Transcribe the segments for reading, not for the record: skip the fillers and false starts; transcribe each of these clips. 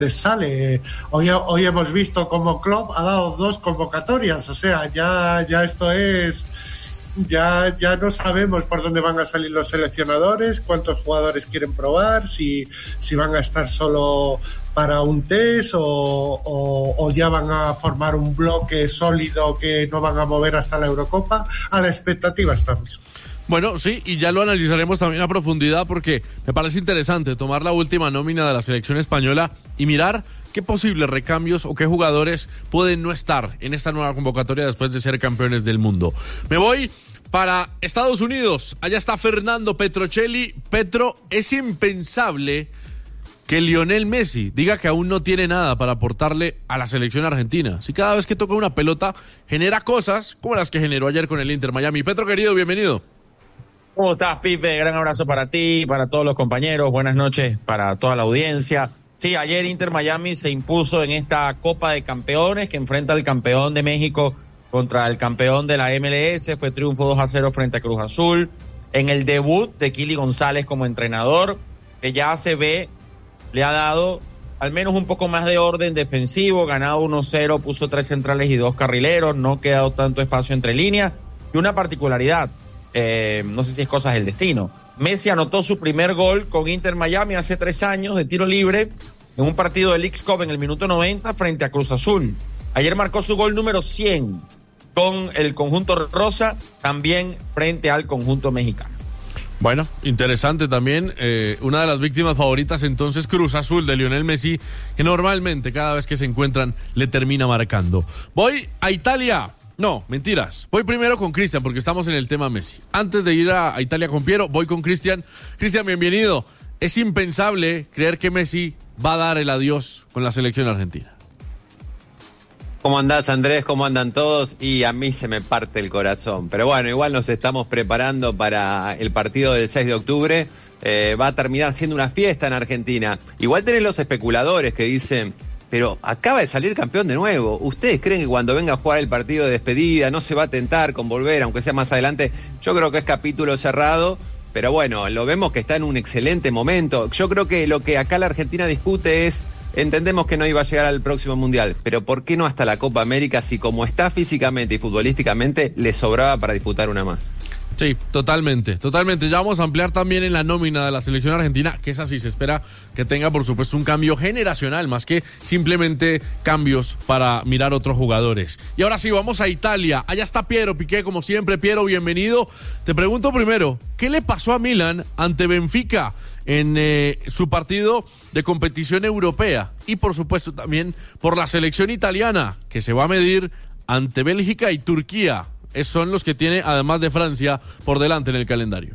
sale. Hoy hemos visto cómo Klopp ha dado 2 convocatorias, o sea, ya esto es... Ya no sabemos por dónde van a salir los seleccionadores, cuántos jugadores quieren probar, si van a estar solo para un test o ya van a formar un bloque sólido que no van a mover hasta la Eurocopa. A la expectativa estamos. Bueno, sí, y ya lo analizaremos también a profundidad porque me parece interesante tomar la última nómina de la selección española y mirar qué posibles recambios o qué jugadores pueden no estar en esta nueva convocatoria después de ser campeones del mundo. Me voy para Estados Unidos. Allá está Fernando Petrocelli. Petro, es impensable que Lionel Messi diga que aún no tiene nada para aportarle a la selección argentina. Si cada vez que toca una pelota genera cosas como las que generó ayer con el Inter Miami. Petro, querido, bienvenido. ¿Cómo estás, Pipe? Gran abrazo para ti, para todos los compañeros. Buenas noches para toda la audiencia. Sí, ayer Inter Miami se impuso en esta Copa de Campeones que enfrenta al campeón de México contra el campeón de la MLS. Fue triunfo 2-0 frente a Cruz Azul. En el debut de Kili González como entrenador, que ya se ve, le ha dado al menos un poco más de orden defensivo, ganado 1-0, puso 3 centrales y 2 carrileros, no ha quedado tanto espacio entre líneas. Y una particularidad, no sé si es cosas del destino, Messi anotó su primer gol con Inter Miami hace 3 años de tiro libre en un partido del Leagues Cup en el minuto 90 frente a Cruz Azul. Ayer marcó su gol número 100 con el conjunto rosa, también frente al conjunto mexicano. Bueno, interesante también, una de las víctimas favoritas entonces Cruz Azul de Lionel Messi, que normalmente cada vez que se encuentran le termina marcando. Voy a Italia. No, mentiras. Voy primero con Cristian porque estamos en el tema Messi. Antes de ir a Italia con Piero, voy con Cristian. Cristian, bienvenido. Es impensable creer que Messi va a dar el adiós con la selección argentina. ¿Cómo andás, Andrés? ¿Cómo andan todos? Y a mí se me parte el corazón. Pero bueno, igual nos estamos preparando para el partido del 6 de octubre. Va a terminar siendo una fiesta en Argentina. Igual tenés los especuladores que dicen... Pero acaba de salir campeón de nuevo. ¿Ustedes creen que cuando venga a jugar el partido de despedida no se va a tentar con volver, aunque sea más adelante? Yo creo que es capítulo cerrado, pero bueno, lo vemos que está en un excelente momento. Yo creo que lo que acá la Argentina discute es, entendemos que no iba a llegar al próximo Mundial, pero ¿por qué no hasta la Copa América si como está físicamente y futbolísticamente le sobraba para disputar una más? Sí, totalmente. Ya vamos a ampliar también en la nómina de la selección argentina, que es así, se espera que tenga por supuesto un cambio generacional, más que simplemente cambios para mirar otros jugadores. Y ahora sí, vamos a Italia. Allá está Piero Piqué, como siempre. Piero, bienvenido. Te pregunto primero, ¿qué le pasó a Milan ante Benfica en su partido de competición europea? Y por supuesto también por la selección italiana, que se va a medir ante Bélgica y Turquía. Son los que tiene, además de Francia, por delante en el calendario.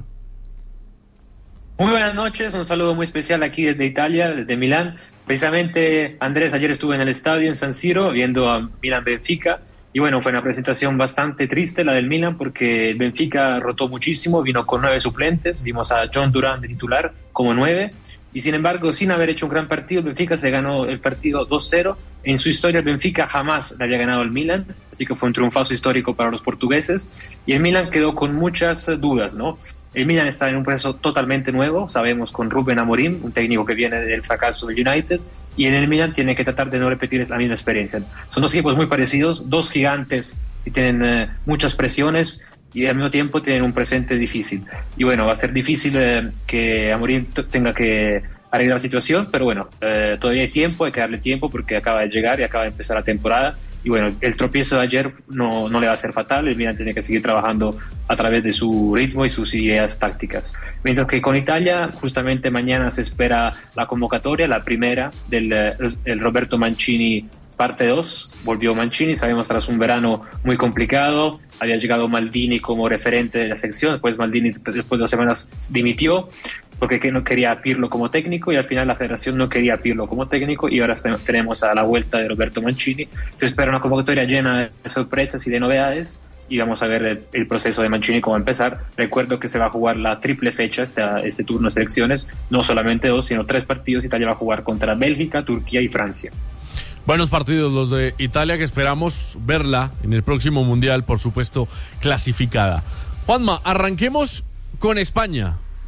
Muy buenas noches, un saludo muy especial aquí desde Italia, desde Milán. Precisamente, Andrés, ayer estuve en el estadio en San Siro viendo a Milan-Benfica y bueno, fue una presentación bastante triste la del Milan porque el Benfica rotó muchísimo, vino con 9 suplentes, vimos a John Duran de titular como 9 y sin embargo, sin haber hecho un gran partido, el Benfica se ganó el partido 2-0. En su historia el Benfica jamás le había ganado al Milan, así que fue un triunfazo histórico para los portugueses y el Milan quedó con muchas dudas, ¿no? El Milan está en un proceso totalmente nuevo, sabemos, con Rubén Amorim, un técnico que viene del fracaso del United, y en el Milan tiene que tratar de no repetir la misma experiencia. Son 2 equipos muy parecidos, 2 gigantes que tienen muchas presiones y al mismo tiempo tienen un presente difícil. Y bueno, va a ser difícil que Amorim tenga que arreglar la situación, pero bueno, todavía hay tiempo, hay que darle tiempo porque acaba de llegar y acaba de empezar la temporada. Y bueno, el tropiezo de ayer no le va a ser fatal, el Milan tiene que seguir trabajando a través de su ritmo y sus ideas tácticas. Mientras que con Italia, justamente mañana se espera la convocatoria, la primera del Roberto Mancini parte 2, volvió Mancini, sabemos tras un verano muy complicado, había llegado Maldini como referente de la sección, después Maldini después de 2 semanas dimitió, porque no quería a Pirlo como técnico y al final la federación no quería a Pirlo como técnico y ahora tenemos a la vuelta de Roberto Mancini. Se espera una convocatoria llena de sorpresas y de novedades y vamos a ver el proceso de Mancini cómo empezar. Recuerdo que se va a jugar la triple fecha este turno de selecciones, no solamente 2 sino 3 partidos. Italia va a jugar contra Bélgica, Turquía y Francia. Buenos partidos los de Italia que esperamos verla en el próximo Mundial, por supuesto, clasificada. Juanma, arranquemos con España.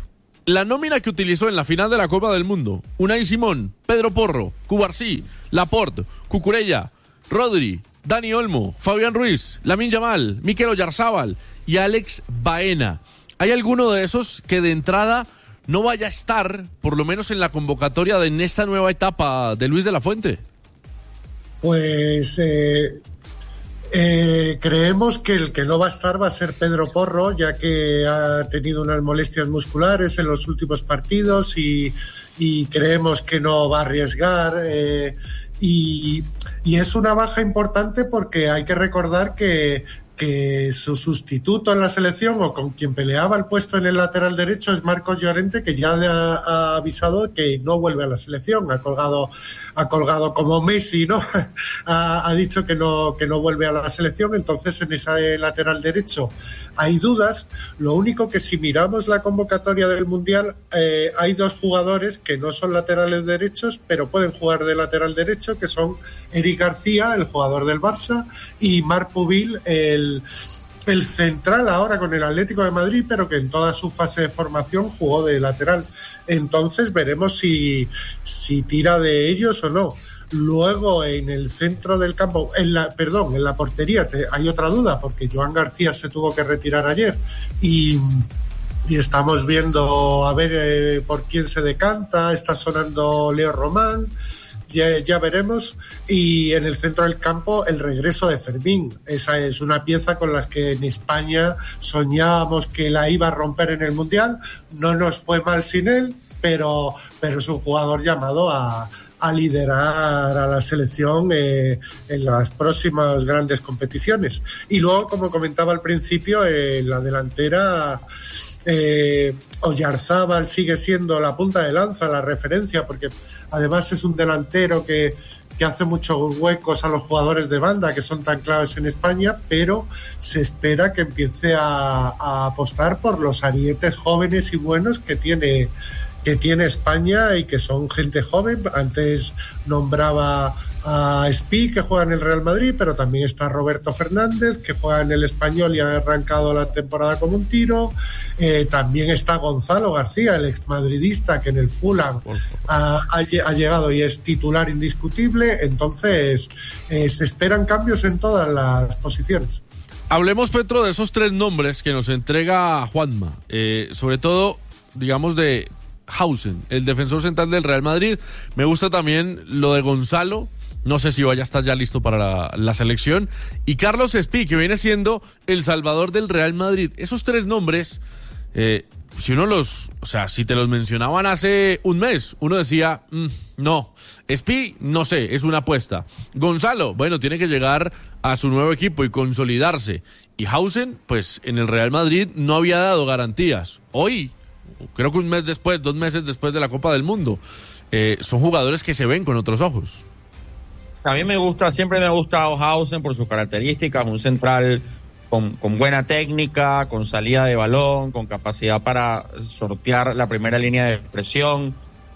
la nómina que utilizó en la final de la Copa del Mundo: Unai Simón, Pedro Porro, Cubarsí, Laporte, Cucurella, Rodri, Dani Olmo, Fabián Ruiz, Lamine Yamal, Mikel Oyarzábal y Alex Baena. ¿Hay alguno de esos que de entrada no vaya a estar, por lo menos en la convocatoria en esta nueva etapa de Luis de la Fuente? Pues creemos que el que no va a estar va a ser Pedro Porro, ya que ha tenido unas molestias musculares en los últimos partidos y creemos que no va a arriesgar. Y es una baja importante porque hay que recordar que su sustituto en la selección, o con quien peleaba el puesto en el lateral derecho, es Marcos Llorente, que ya ha avisado que no vuelve a la selección. Ha colgado como Messi, ¿no? ha dicho que no vuelve a la selección. Entonces, en ese lateral derecho hay dudas. Lo único que, si miramos la convocatoria del Mundial, hay dos jugadores que no son laterales derechos, pero pueden jugar de lateral derecho, que son Eric García, el jugador del Barça, y Marc Pubil, el central ahora con el Atlético de Madrid, pero que en toda su fase de formación jugó de lateral. Entonces veremos si tira de ellos o no. Luego, en el centro del campo, en la portería, hay otra duda, porque Joan García se tuvo que retirar ayer y estamos viendo a ver por quién se decanta. Está sonando Leo Román. Ya veremos. Y en el centro del campo, el regreso de Fermín. Esa es una pieza con la que en España soñábamos que la iba a romper en el Mundial. No nos fue mal sin él, pero es un jugador llamado a liderar a la selección en las próximas grandes competiciones. Y luego, como comentaba al principio, la delantera, Oyarzábal sigue siendo la punta de lanza, la referencia, porque además es un delantero que hace muchos huecos a los jugadores de banda, que son tan claves en España, pero se espera que empiece a apostar por los arietes jóvenes y buenos que tiene España, y que son gente joven. Antes nombraba a Espi, que juega en el Real Madrid, pero también está Roberto Fernández, que juega en el Español y ha arrancado la temporada como un tiro. También está Gonzalo García, el exmadridista, que en el Fulham ha llegado y es titular indiscutible. Entonces se esperan cambios en todas las posiciones. Hablemos, Petro, de esos tres nombres que nos entrega Juanma, sobre todo, digamos, de Hausen, el defensor central del Real Madrid. Me gusta también lo de Gonzalo, no sé si vaya a estar ya listo para la selección, y Carlos Espi, que viene siendo el salvador del Real Madrid. Esos tres nombres, si te los mencionaban hace un mes, uno decía, no. Espi, no sé, es una apuesta. Gonzalo, bueno, tiene que llegar a su nuevo equipo y consolidarse. Y Hausen, pues en el Real Madrid no había dado garantías. Hoy, creo que 2 meses después de la Copa del Mundo, son jugadores que se ven con otros ojos. A mí siempre me ha gustado Hausen por sus características, un central con buena técnica, con salida de balón, con capacidad para sortear la primera línea de presión,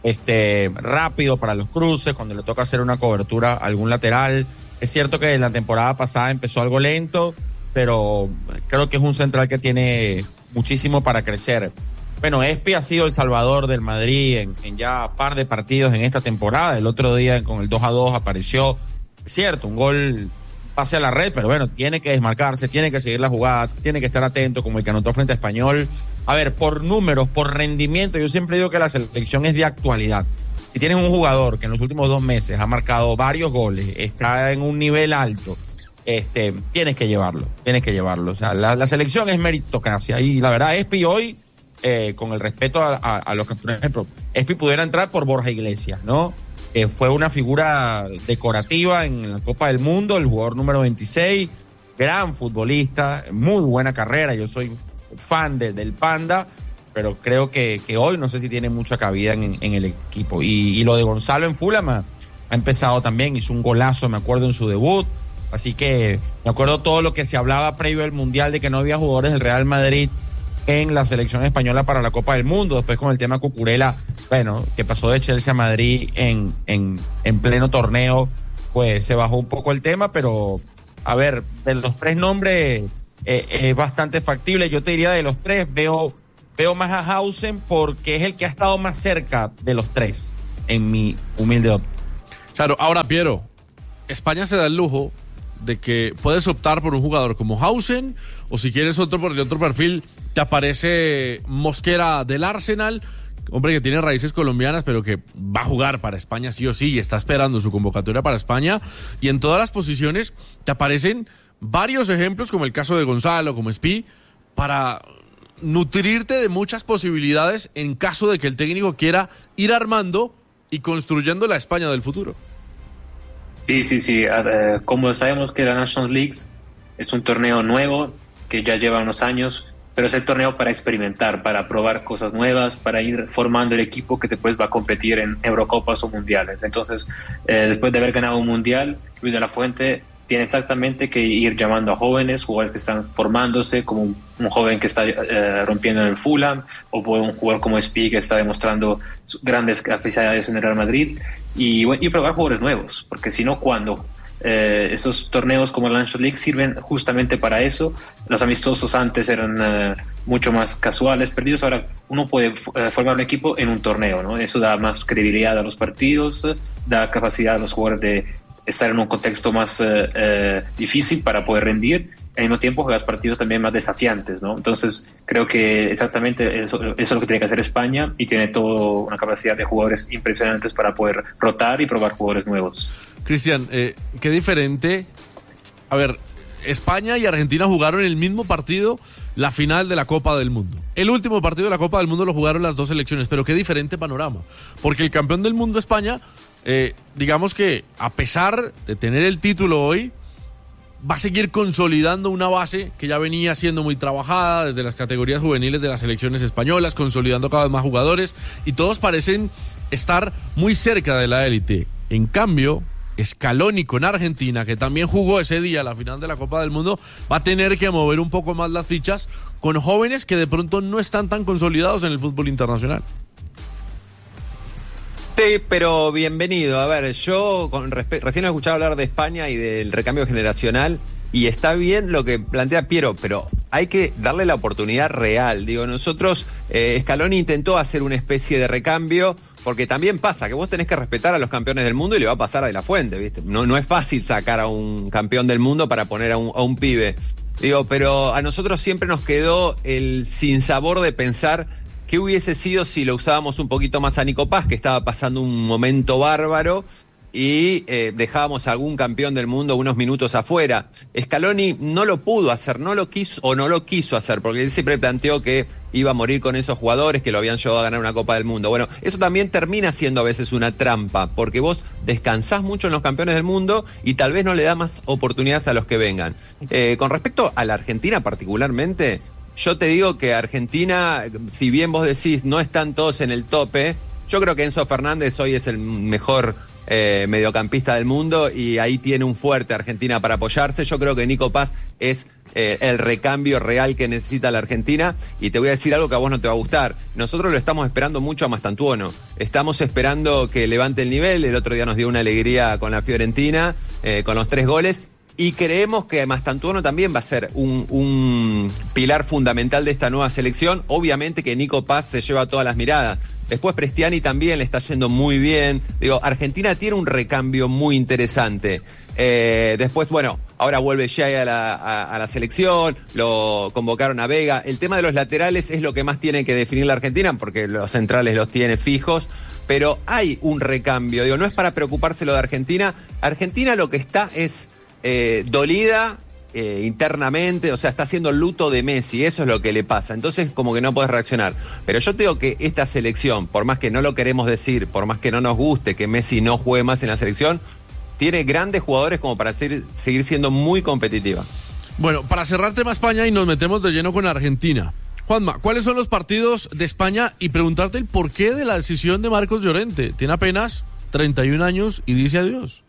rápido para los cruces, cuando le toca hacer una cobertura a algún lateral. Es cierto que en la temporada pasada empezó algo lento, pero creo que es un central que tiene muchísimo para crecer. Bueno, Espi ha sido el salvador del Madrid en ya par de partidos en esta temporada. El otro día con el 2-2 apareció, cierto, un gol, pase a la red, pero bueno, tiene que desmarcarse, tiene que seguir la jugada, tiene que estar atento, como el que anotó frente a Español. A ver, por números, por rendimiento, yo siempre digo que la selección es de actualidad. Si tienes un jugador que en los últimos 2 meses ha marcado varios goles, está en un nivel alto, tienes que llevarlo. O sea, la selección es meritocracia, y la verdad, Espi hoy, con el respeto a los que, por ejemplo, Espi pudiera entrar por Borja Iglesias, ¿no? Fue una figura decorativa en la Copa del Mundo, el jugador número 26, gran futbolista, muy buena carrera. Yo soy fan del Panda, pero creo que hoy no sé si tiene mucha cabida en el equipo. Y lo de Gonzalo en Fulham ha empezado también, hizo un golazo, me acuerdo, en su debut. Así que me acuerdo todo lo que se hablaba previo al Mundial de que no había jugadores del Real Madrid en la selección española para la Copa del Mundo. Después, con el tema Cucurella, bueno, que pasó de Chelsea a Madrid en pleno torneo, pues se bajó un poco el tema. Pero a ver, de los 3 nombres es bastante factible. Yo te diría, de los 3 veo veo más a Hausen porque es el que ha estado más cerca de los tres, en mi humilde opinión. Claro, ahora Piero, España se da el lujo de que puedes optar por un jugador como Hausen, o si quieres otro por el otro perfil, te aparece Mosquera del Arsenal, hombre que tiene raíces colombianas, pero que va a jugar para España sí o sí, y está esperando su convocatoria para España, y en todas las posiciones te aparecen varios ejemplos, como el caso de Gonzalo, como Spi, para nutrirte de muchas posibilidades en caso de que el técnico quiera ir armando y construyendo la España del futuro. Sí. Como sabemos que la Nations League es un torneo nuevo que ya lleva unos años, pero es el torneo para experimentar, para probar cosas nuevas, para ir formando el equipo que después va a competir en Eurocopas o Mundiales. Entonces, después de haber ganado un Mundial, Luis de la Fuente tiene exactamente que ir llamando a jóvenes, jugadores que están formándose, como un joven que está rompiendo en el Fulham, o un jugador como Spi que está demostrando grandes capacidades en el Real Madrid, y probar jugadores nuevos, porque si no, cuando esos torneos como la Nations League sirven justamente para eso. Los amistosos antes eran mucho más casuales, perdidos. Ahora uno puede formar un equipo en un torneo, ¿no? Eso da más credibilidad a los partidos, da capacidad a los jugadores de estar en un contexto más difícil para poder rendir. Al mismo tiempo juegas partidos también más desafiantes, ¿no? Entonces creo que exactamente eso es lo que tiene que hacer España, y tiene toda una capacidad de jugadores impresionantes para poder rotar y probar jugadores nuevos. Cristian, qué diferente. A ver, España y Argentina jugaron el mismo partido, la final de la Copa del Mundo. El último partido de la Copa del Mundo lo jugaron las dos selecciones, pero qué diferente panorama. Porque el campeón del mundo, España, digamos que a pesar de tener el título hoy, va a seguir consolidando una base que ya venía siendo muy trabajada desde las categorías juveniles de las selecciones españolas, consolidando cada vez más jugadores, y todos parecen estar muy cerca de la élite. En cambio, Scaloni con Argentina, que también jugó ese día la final de la Copa del Mundo, va a tener que mover un poco más las fichas con jóvenes que de pronto no están tan consolidados en el fútbol internacional. Sí, pero bienvenido. A ver, yo recién he escuchado hablar de España y del recambio generacional, y está bien lo que plantea Piero, pero hay que darle la oportunidad real. Digo, nosotros, Scaloni intentó hacer una especie de recambio, porque también pasa que vos tenés que respetar a los campeones del mundo, y le va a pasar a De la Fuente, ¿viste? No es fácil sacar a un campeón del mundo para poner a un pibe. Digo, pero a nosotros siempre nos quedó el sinsabor de pensar qué hubiese sido si lo usábamos un poquito más a Nico Paz, que estaba pasando un momento bárbaro, y dejábamos a algún campeón del mundo unos minutos afuera. Scaloni no lo pudo hacer, no lo quiso hacer, porque él siempre planteó que iba a morir con esos jugadores que lo habían llevado a ganar una Copa del Mundo. Bueno, eso también termina siendo a veces una trampa, porque vos descansás mucho en los campeones del mundo y tal vez no le da más oportunidades a los que vengan. Con respecto a la Argentina particularmente, yo te digo que Argentina, si bien vos decís no están todos en el tope, yo creo que Enzo Fernández hoy es el mejor mediocampista del mundo, y ahí tiene un fuerte Argentina para apoyarse. Yo creo que Nico Paz es el recambio real que necesita la Argentina, y te voy a decir algo que a vos no te va a gustar. Nosotros lo estamos esperando mucho a Mastantuono, estamos esperando que levante el nivel. El otro día nos dio una alegría con la Fiorentina, con los 3 goles, y creemos que Mastantuono también va a ser un pilar fundamental de esta nueva selección. Obviamente que Nico Paz se lleva todas las miradas. Después Prestiani también le está yendo muy bien. Digo, Argentina tiene un recambio muy interesante. Después, bueno, ahora vuelve Shai a la selección, lo convocaron a Vega. El tema de los laterales es lo que más tiene que definir la Argentina, porque los centrales los tiene fijos, pero hay un recambio. Digo, no es para preocuparse lo de Argentina. Argentina lo que está es dolida internamente, o sea, está haciendo luto de Messi, eso es lo que le pasa, entonces como que no podés reaccionar. Pero yo te digo que esta selección, por más que no lo queremos decir, por más que no nos guste que Messi no juegue más en la selección, tiene grandes jugadores como para seguir siendo muy competitiva. Bueno, para cerrar tema España y nos metemos de lleno con Argentina. Juanma, ¿cuáles son los partidos de España? Y preguntarte el porqué de la decisión de Marcos Llorente. Tiene apenas 31 años y dice adiós.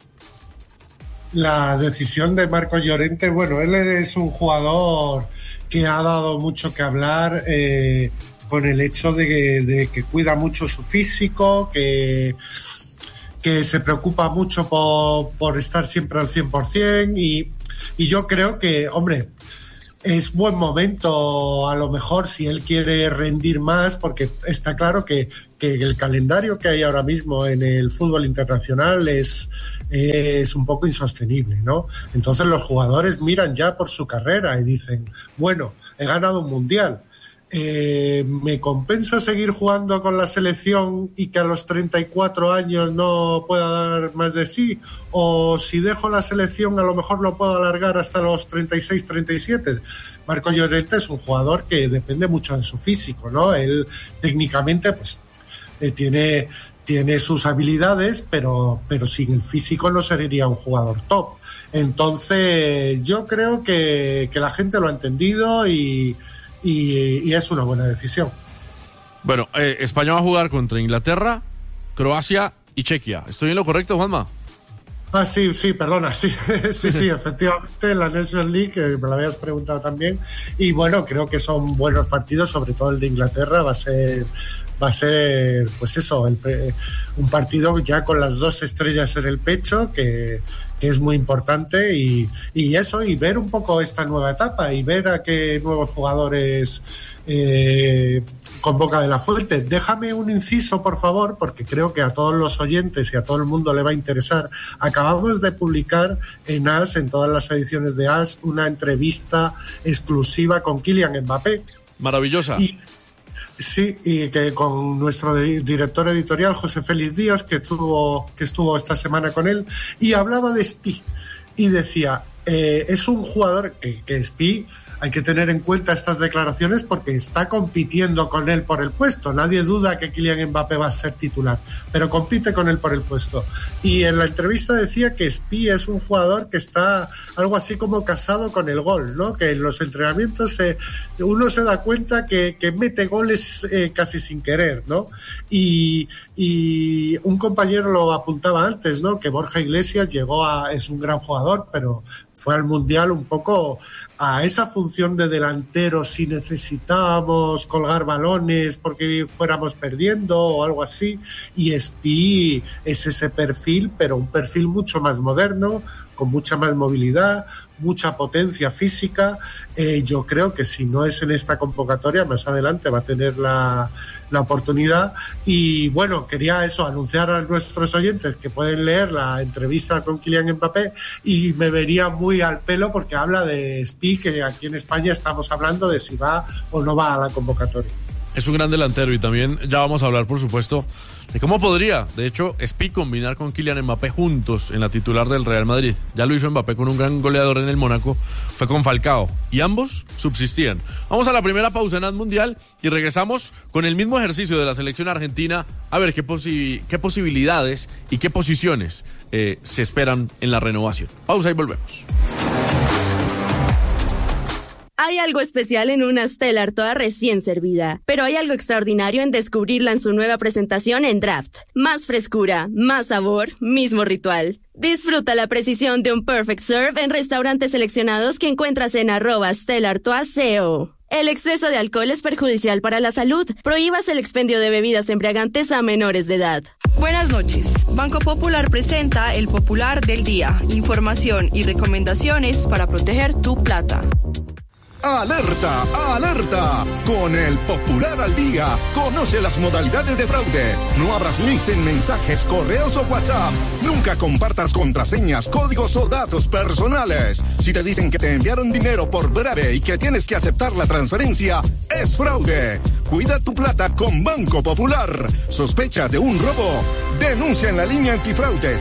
La decisión de Marcos Llorente, bueno, él es un jugador que ha dado mucho que hablar con el hecho de que cuida mucho su físico, que se preocupa mucho por estar siempre al 100%, y yo creo que, hombre, es buen momento, a lo mejor, si él quiere rendir más, porque está claro que el calendario que hay ahora mismo en el fútbol internacional es un poco insostenible, ¿no? Entonces los jugadores miran ya por su carrera y dicen, bueno, he ganado un mundial, ¿me compensa seguir jugando con la selección y que a los 34 años no pueda dar más de sí? O si dejo la selección, a lo mejor lo puedo alargar hasta los 36, 37. Marco Llorente es un jugador que depende mucho de su físico, ¿no? Él técnicamente pues tiene sus habilidades, pero sin el físico no sería un jugador top. Entonces yo creo que la gente lo ha entendido y es una buena decisión. Bueno, España va a jugar contra Inglaterra, Croacia y Chequia. ¿Estoy en lo correcto, Juanma? Sí, perdona, sí, efectivamente, la Nations League, que me lo habías preguntado también, y bueno, creo que son buenos partidos, sobre todo el de Inglaterra, va a ser pues eso, un partido ya con las 2 estrellas en el pecho, que es muy importante, y ver un poco esta nueva etapa, y ver a qué nuevos jugadores convoca De la Fuente. Déjame un inciso, por favor, porque creo que a todos los oyentes y a todo el mundo le va a interesar. Acabamos de publicar en AS, en todas las ediciones de AS, una entrevista exclusiva con Kylian Mbappé. Maravillosa. Sí, y que con nuestro director editorial, José Félix Díaz, que estuvo esta semana con él, y hablaba de Spi, y decía, es un jugador que Spi, hay que tener en cuenta estas declaraciones porque está compitiendo con él por el puesto. Nadie duda que Kylian Mbappé va a ser titular, pero compite con él por el puesto. Y en la entrevista decía que Spi es un jugador que está algo así como casado con el gol, ¿no? Que en los entrenamientos uno se da cuenta que mete goles casi sin querer, ¿no? Y un compañero lo apuntaba antes, ¿no? Que Borja Iglesias es un gran jugador, pero fue al Mundial un poco a esa función de delantero si necesitábamos colgar balones porque fuéramos perdiendo o algo así, y Spi es ese perfil, pero un perfil mucho más moderno, con mucha más movilidad, mucha potencia física. Yo creo que si no es en esta convocatoria, más adelante va a tener la oportunidad. Y bueno, quería anunciar a nuestros oyentes que pueden leer la entrevista con Kylian Mbappé, y me vería muy al pelo porque habla de Spi, que aquí en España estamos hablando de si va o no va a la convocatoria. Es un gran delantero, y también ya vamos a hablar, por supuesto, de cómo podría, de hecho, Spi combinar con Kylian Mbappé juntos en la titular del Real Madrid. Ya lo hizo Mbappé con un gran goleador en el Mónaco, fue con Falcao, y ambos subsistían. Vamos a la primera pausa en AS Mundial y regresamos con el mismo ejercicio de la selección argentina, a ver qué posibilidades y qué posiciones se esperan en la renovación. Pausa y volvemos. Hay algo especial en una Stella Artois recién servida, pero hay algo extraordinario en descubrirla en su nueva presentación en Draft. Más frescura, más sabor, mismo ritual. Disfruta la precisión de un Perfect Serve en restaurantes seleccionados que encuentras en @StellaArtois.co. El exceso de alcohol es perjudicial para la salud. Prohíbas el expendio de bebidas embriagantes a menores de edad. Buenas noches. Banco Popular presenta el Popular del Día. Información y recomendaciones para proteger tu plata. ¡Alerta! ¡Alerta! Con el Popular al Día, conoce las modalidades de fraude. No abras links en mensajes, correos o WhatsApp. Nunca compartas contraseñas, códigos o datos personales. Si te dicen que te enviaron dinero por breve y que tienes que aceptar la transferencia, es fraude. Cuida tu plata con Banco Popular. ¿Sospecha de un robo? Denuncia en la línea antifraude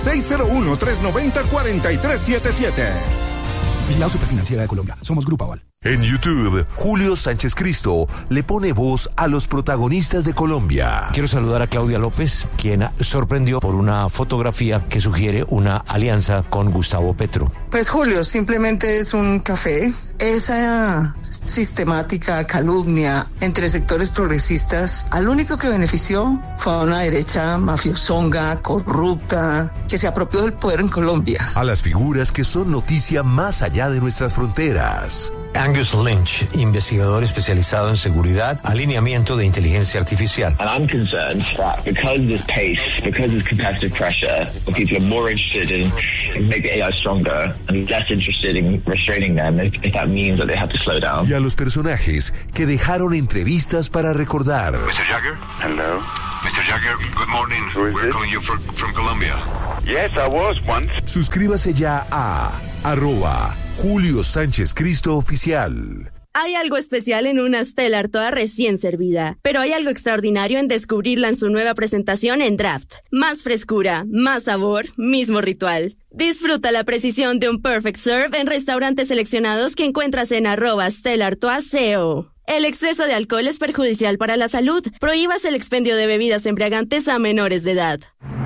601-390-4377. Vigilado Superfinanciera de Colombia. Somos Grupo Aval. En YouTube, Julio Sánchez Cristo le pone voz a los protagonistas de Colombia. Quiero saludar a Claudia López, quien sorprendió por una fotografía que sugiere una alianza con Gustavo Petro. Pues Julio, simplemente es un café. Esa sistemática calumnia entre sectores progresistas, al único que benefició fue a una derecha mafiosonga, corrupta, que se apropió del poder en Colombia. A las figuras que son noticia más allá de nuestras fronteras. Angus Lynch, investigador especializado en seguridad, alineamiento de inteligencia artificial. And I'm concerned that because there's pace, because there's competitive pressure, people are more interested in making AI stronger and less interested in restraining them if that means that they have to slow down. Y a los personajes que dejaron entrevistas para recordar. Mr. Jagger? Hello. Mr. Jagger, good morning. We're calling you from Colombia. Yes, I was once. Suscríbase ya a @Julio Sánchez Cristo Oficial. Hay algo especial en una Stellar toda recién servida, pero hay algo extraordinario en descubrirla en su nueva presentación en Draft. Más frescura, más sabor, mismo ritual. Disfruta la precisión de un Perfect Serve en restaurantes seleccionados que encuentras en @StellarToaSeo. El exceso de alcohol es perjudicial para la salud. Prohíbas el expendio de bebidas embriagantes a menores de edad.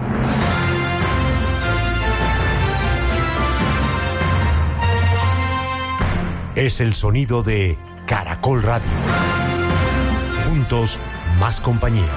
Es el sonido de Caracol Radio. Juntos, más compañía.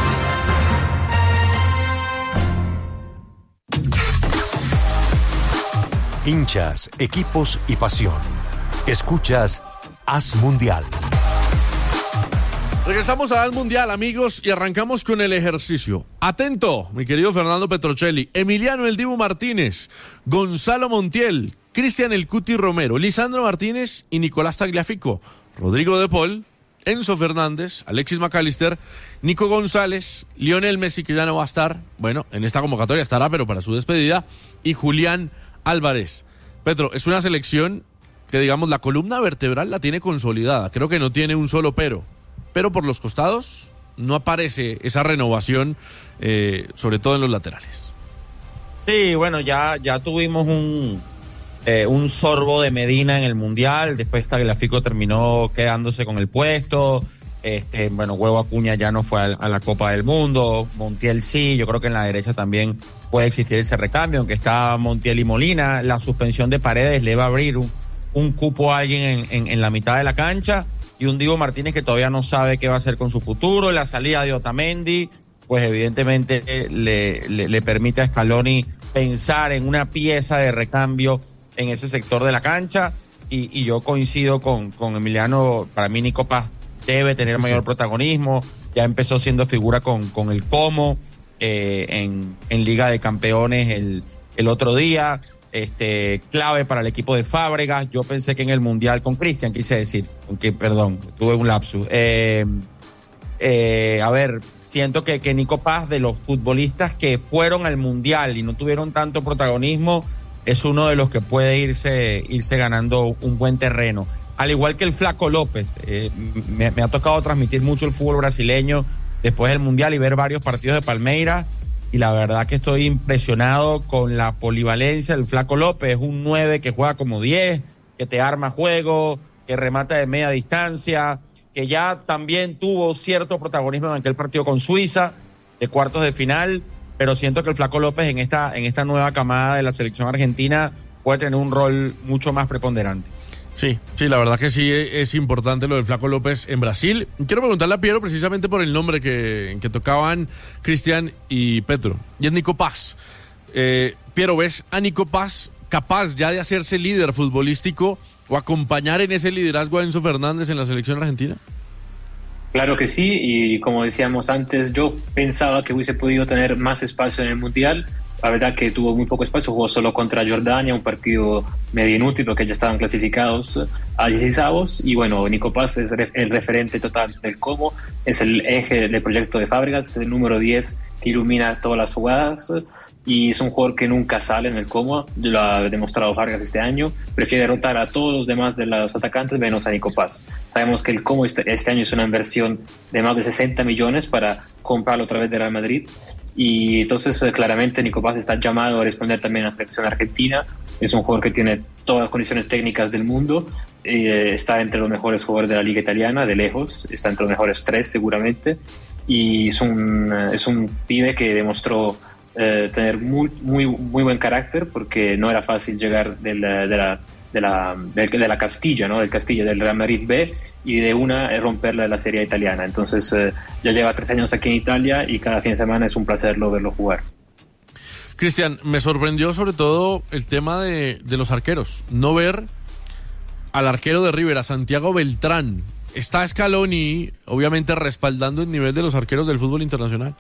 Hinchas, equipos y pasión. Escuchas Haz Mundial. Regresamos a Haz Mundial, amigos, y arrancamos con el ejercicio. Atento, mi querido Fernando Petrocelli, Emiliano El Dibu Martínez, Gonzalo Montiel, Cristian El Cuti Romero, Lisandro Martínez y Nicolás Tagliafico, Rodrigo De Paul, Enzo Fernández, Alexis McAllister, Nico González, Lionel Messi, que ya no va a estar, bueno, en esta convocatoria estará, pero para su despedida, y Julián Álvarez. Petro, es una selección que, digamos, la columna vertebral la tiene consolidada, creo que no tiene un solo pero por los costados no aparece esa renovación, sobre todo en los laterales. Sí, bueno, ya tuvimos un sorbo de Medina en el Mundial, después Tagliafico terminó quedándose con el puesto, bueno, Huevo Acuña ya no fue a la Copa del Mundo, Montiel sí, yo creo que en la derecha también puede existir ese recambio, aunque está Montiel y Molina, la suspensión de Paredes le va a abrir un cupo a alguien en la mitad de la cancha, y un Dibu Martínez que todavía no sabe qué va a hacer con su futuro, la salida de Otamendi, pues evidentemente le permite a Scaloni pensar en una pieza de recambio en ese sector de la cancha, y yo coincido con Emiliano. Para mí Nico Paz debe tener mayor protagonismo, ya empezó siendo figura con el Como en Liga de Campeones el otro día, clave para el equipo de Fábregas. Yo pensé que en el Mundial, con Cristian quise decir, aunque perdón, tuve un lapsus, a ver, siento que Nico Paz, de los futbolistas que fueron al Mundial y no tuvieron tanto protagonismo, es uno de los que puede irse ganando un buen terreno. Al igual que el Flaco López, me ha tocado transmitir mucho el fútbol brasileño después del Mundial y ver varios partidos de Palmeiras, y la verdad que estoy impresionado con la polivalencia del Flaco López. Es un 9 que juega como 10, que te arma juego, que remata de media distancia, que ya también tuvo cierto protagonismo en aquel partido con Suiza, de cuartos de final, pero siento que el Flaco López en esta nueva camada de la selección argentina puede tener un rol mucho más preponderante. Sí, la verdad que sí es importante lo del Flaco López en Brasil. Quiero preguntarle a Piero precisamente por el nombre que tocaban Cristian y Petro, y es Nico Paz. Piero, ¿ves a Nico Paz capaz ya de hacerse líder futbolístico o acompañar en ese liderazgo a Enzo Fernández en la selección argentina? Claro que sí, y como decíamos antes, yo pensaba que hubiese podido tener más espacio en el Mundial. La verdad que tuvo muy poco espacio, jugó solo contra Jordania, un partido medio inútil porque ya estaban clasificados a 16avos. Y bueno, Nico Paz es el referente total del Como, es el eje del proyecto de Fábregas, es el número 10 que ilumina todas las jugadas, y es un jugador que nunca sale en el Como, lo ha demostrado Fábregas este año. Prefiere derrotar a todos los demás de los atacantes menos a Nico Paz. Sabemos que el Como este año es una inversión de más de 60 millones para comprarlo otra vez de Real Madrid. Y entonces claramente Nico Paz está llamado a responder también a la selección argentina. Es un jugador que tiene todas las condiciones técnicas del mundo, está entre los mejores jugadores de la liga italiana, de lejos, está entre los mejores 3 seguramente, y es un pibe que demostró tener muy buen carácter, porque no era fácil llegar de la Castilla, ¿no? Del Castilla, del Real Madrid B, y de romperla de la Serie italiana. Entonces ya lleva 3 años aquí en Italia y cada fin de semana es un placer verlo jugar. Cristian, me sorprendió sobre todo el tema de los arqueros, no ver al arquero de River, a Santiago Beltrán. ¿Está Scaloni obviamente respaldando el nivel de los arqueros del fútbol internacional?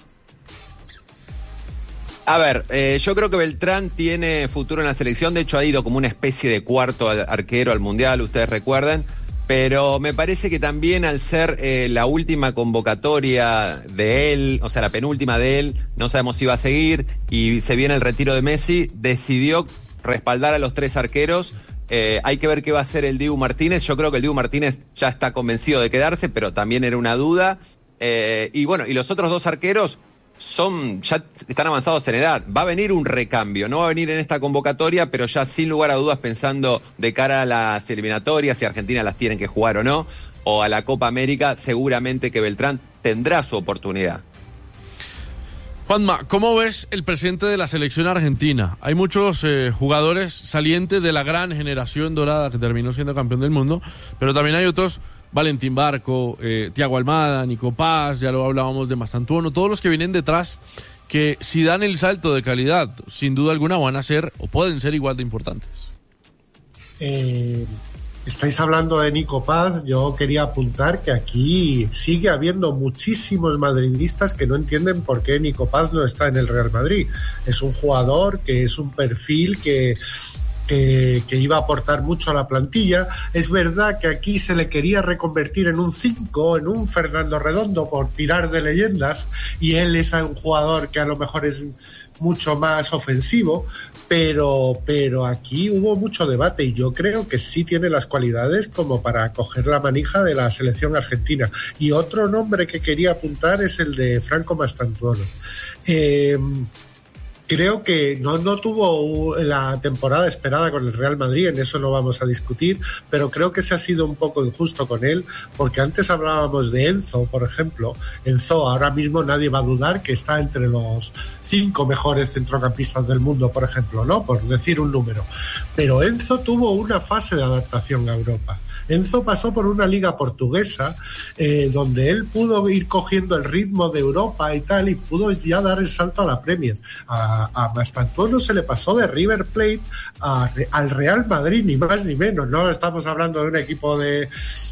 A ver, yo creo que Beltrán tiene futuro en la selección. De hecho, ha ido como una especie de cuarto arquero al Mundial, ustedes recuerdan. Pero me parece que también al ser la última convocatoria de él, o sea, la penúltima de él, no sabemos si va a seguir, y se viene el retiro de Messi, decidió respaldar a los 3 arqueros. Hay que ver qué va a hacer el Dibu Martínez. Yo creo que el Dibu Martínez ya está convencido de quedarse, pero también era una duda. Y bueno, y los otros 2 arqueros ya están avanzados en edad. Va a venir un recambio, no va a venir en esta convocatoria, pero ya sin lugar a dudas pensando de cara a las eliminatorias, si Argentina las tienen que jugar o no, o a la Copa América, seguramente que Beltrán tendrá su oportunidad. Juanma, ¿cómo ves el presente de la selección argentina? Hay muchos jugadores salientes de la gran generación dorada que terminó siendo campeón del mundo, pero también hay otros, Valentín Barco, Thiago Almada, Nico Paz, ya lo hablábamos de Mastantuono, todos los que vienen detrás, que si dan el salto de calidad, sin duda alguna van a ser o pueden ser igual de importantes. Estáis hablando de Nico Paz. Yo quería apuntar que aquí sigue habiendo muchísimos madridistas que no entienden por qué Nico Paz no está en el Real Madrid. Es un jugador que es un perfil que iba a aportar mucho a la plantilla. Es verdad que aquí se le quería reconvertir en un 5, en un Fernando Redondo por tirar de leyendas, y él es un jugador que a lo mejor es mucho más ofensivo, pero aquí hubo mucho debate y yo creo que sí tiene las cualidades como para coger la manija de la selección argentina. Y otro nombre que quería apuntar es el de Franco Mastantuono. Creo que no tuvo la temporada esperada con el Real Madrid, en eso no vamos a discutir, pero creo que se ha sido un poco injusto con él, porque antes hablábamos de Enzo, por ejemplo. Enzo ahora mismo nadie va a dudar que está entre los 5 mejores centrocampistas del mundo, por ejemplo, ¿no? Por decir un número. Pero Enzo tuvo una fase de adaptación a Europa. Enzo pasó por una liga portuguesa donde él pudo ir cogiendo el ritmo de Europa y tal, y pudo ya dar el salto a la Premier. A Mastantuono se le pasó de River Plate al Real Madrid, ni más ni menos, ¿no? Estamos hablando de un equipo de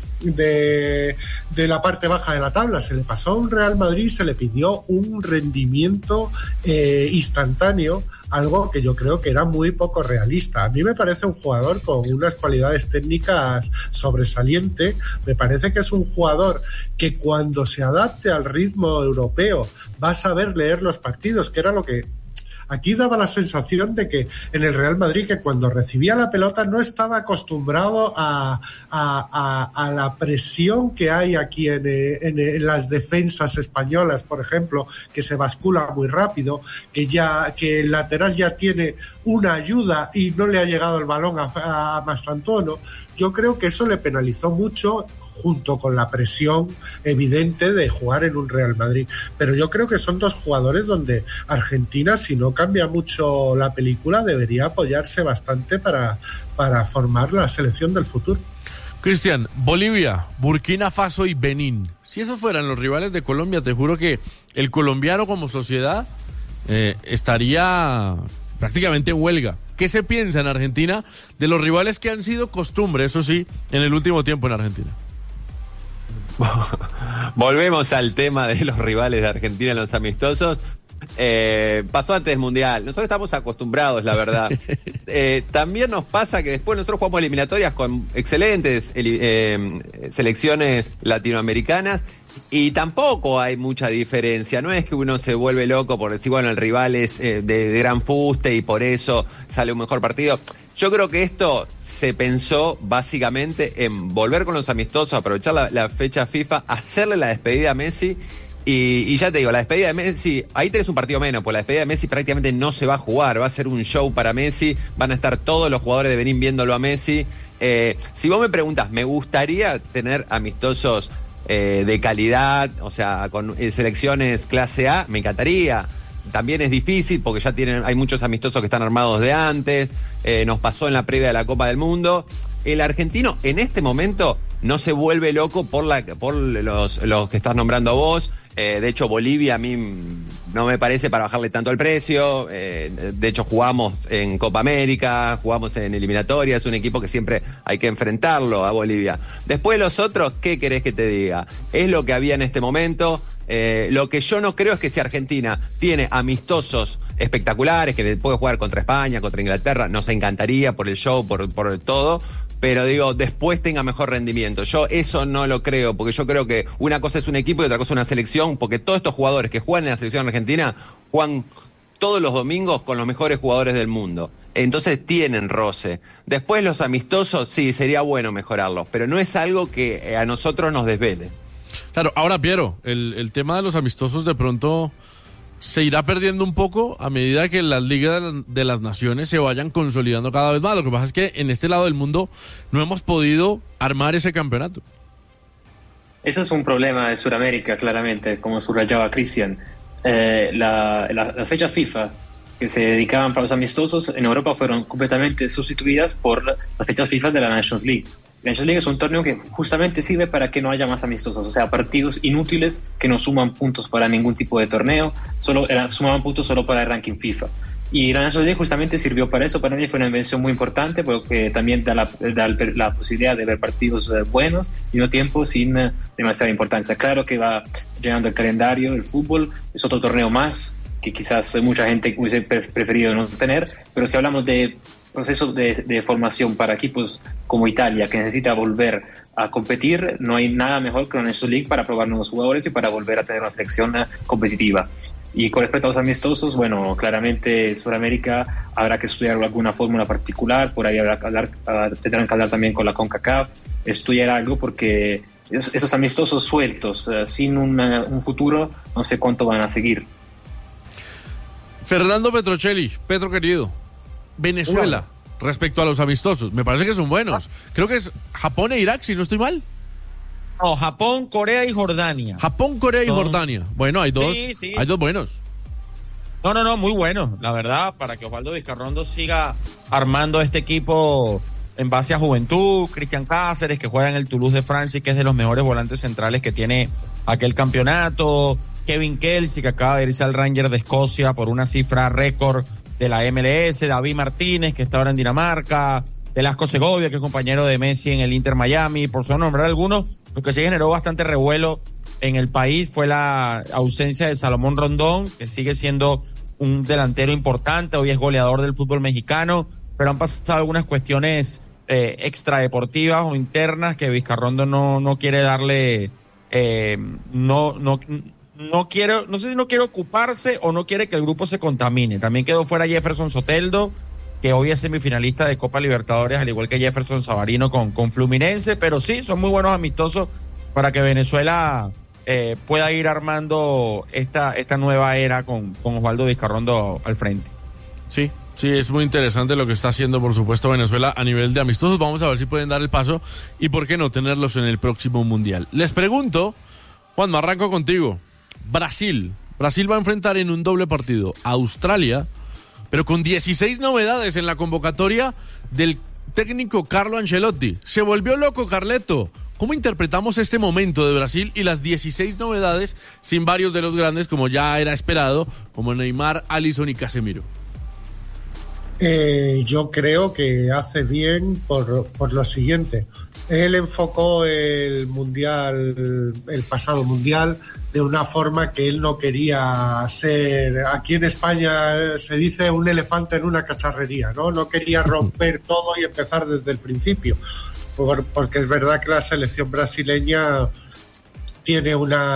la parte baja de la tabla. Se le pasó a un Real Madrid, se le pidió un rendimiento instantáneo, algo que yo creo que era muy poco realista. A mí me parece un jugador con unas cualidades técnicas sobresalientes. Me parece que es un jugador que cuando se adapte al ritmo europeo va a saber leer los partidos, que era lo que aquí daba la sensación de que en el Real Madrid, que cuando recibía la pelota no estaba acostumbrado a la presión que hay aquí en las defensas españolas, por ejemplo, que se bascula muy rápido, que el lateral ya tiene una ayuda y no le ha llegado el balón a Mastantuono. Yo creo que eso le penalizó mucho, junto con la presión evidente de jugar en un Real Madrid. Pero yo creo que son 2 jugadores donde Argentina, si no cambia mucho la película, debería apoyarse bastante para formar la selección del futuro. Cristian, Bolivia, Burkina Faso y Benín. Si esos fueran los rivales de Colombia, te juro que el colombiano como sociedad estaría prácticamente en huelga. ¿Qué se piensa en Argentina de los rivales que han sido costumbre, eso sí, en el último tiempo en Argentina? Volvemos al tema de los rivales de Argentina en los amistosos. Pasó antes del Mundial. Nosotros estamos acostumbrados, la verdad. También nos pasa que después nosotros jugamos eliminatorias con excelentes selecciones latinoamericanas y tampoco hay mucha diferencia. No es que uno se vuelve loco por decir, bueno, el rival es de gran fuste y por eso sale un mejor partido. Yo creo que esto se pensó básicamente en volver con los amistosos, aprovechar la fecha FIFA, hacerle la despedida a Messi. Y ya te digo, la despedida de Messi, ahí tenés un partido menos, pues la despedida de Messi prácticamente no se va a jugar, va a ser un show para Messi, van a estar todos los jugadores de Benín viéndolo a Messi. Si vos me preguntas, me gustaría tener amistosos de calidad, o sea, con selecciones clase A, me encantaría. También es difícil porque ya hay muchos amistosos que están armados de antes, nos pasó en la previa de la Copa del Mundo. El argentino en este momento no se vuelve loco por los que estás nombrando vos. De hecho, Bolivia a mí no me parece para bajarle tanto el precio. De hecho, jugamos en Copa América, jugamos en eliminatoria. Es un equipo que siempre hay que enfrentarlo a Bolivia. Después los otros, ¿qué querés que te diga? Es lo que había en este momento. Lo que yo no creo es que si Argentina tiene amistosos espectaculares, que puede jugar contra España, contra Inglaterra, nos encantaría por el show, por todo, pero digo, después tenga mejor rendimiento. Yo eso no lo creo, porque yo creo que una cosa es un equipo y otra cosa es una selección, porque todos estos jugadores que juegan en la selección argentina juegan todos los domingos con los mejores jugadores del mundo. Entonces tienen roce. Después los amistosos, sí, sería bueno mejorarlos, pero no es algo que a nosotros nos desvele. Claro, ahora Piero, el tema de los amistosos de pronto se irá perdiendo un poco a medida que las ligas de las naciones se vayan consolidando cada vez más. Lo que pasa es que en este lado del mundo no hemos podido armar ese campeonato. Ese es un problema de Sudamérica, claramente, como subrayaba Cristian. Las fechas FIFA que se dedicaban para los amistosos en Europa fueron completamente sustituidas por las fechas FIFA de la Nations League. La Nations League es un torneo que justamente sirve para que no haya más amistosos, o sea, partidos inútiles que no suman puntos para ningún tipo de torneo, sumaban puntos solo para el ranking FIFA. Y la Nations League justamente sirvió para eso. Para mí fue una invención muy importante porque también da la posibilidad de ver partidos buenos y no tiempo sin demasiada importancia. Claro que va llegando el calendario, el fútbol es otro torneo más que quizás mucha gente hubiese preferido no tener, pero si hablamos de proceso de formación para equipos como Italia, que necesita volver a competir, no hay nada mejor que la Nations League para probar nuevos jugadores y para volver a tener una selección competitiva. Y con respecto a los amistosos, bueno, claramente Sudamérica habrá que estudiar alguna fórmula particular, por ahí tendrán que hablar también con la CONCACAF, estudiar algo porque esos amistosos sueltos, sin un futuro, no sé cuánto van a seguir. Fernando Petrocelli, Petro querido, Venezuela, respecto a los amistosos, me parece que son buenos. Creo que es Japón e Irak, si no estoy mal. No, Japón, Corea y Jordania. Japón, Corea y Jordania. Bueno, hay dos, sí. Hay dos buenos. No, muy buenos, la verdad, para que Osvaldo Vizcarrondo siga armando este equipo en base a juventud. Cristian Cáceres, que juega en el Toulouse de Francia y que es de los mejores volantes centrales que tiene aquel campeonato. Kevin Kelsey, que acaba de irse al Rangers de Escocia por una cifra récord de la MLS. David Martínez, que está ahora en Dinamarca. Velasco Segovia, que es compañero de Messi en el Inter Miami, por solo nombrar algunos. Lo que sí generó bastante revuelo en el país fue la ausencia de Salomón Rondón, que sigue siendo un delantero importante, hoy es goleador del fútbol mexicano, pero han pasado algunas cuestiones extradeportivas o internas que Vizcarrondo no quiere darle, no sé si no quiere ocuparse o no quiere que el grupo se contamine. También quedó fuera Jefferson Soteldo, que hoy es semifinalista de Copa Libertadores, al igual que Jefferson Savarino con Fluminense, pero sí, son muy buenos amistosos para que Venezuela pueda ir armando esta nueva era con Osvaldo Vizcarrondo al frente. Sí, es muy interesante lo que está haciendo, por supuesto, Venezuela a nivel de amistosos. Vamos a ver si pueden dar el paso y por qué no tenerlos en el próximo Mundial. Les pregunto, Juanma, arranco contigo. Brasil va a enfrentar en un doble partido a Australia, pero con 16 novedades en la convocatoria del técnico Carlo Ancelotti. Se volvió loco Carleto. ¿Cómo interpretamos este momento de Brasil y las 16 novedades sin varios de los grandes, como ya era esperado, como Neymar, Alisson y Casemiro? Yo creo que hace bien por lo siguiente. Él enfocó el pasado mundial, de una forma que él no quería ser. Aquí en España se dice un elefante en una cacharrería, ¿no? No quería romper todo y empezar desde el principio. Porque es verdad que la selección brasileña tiene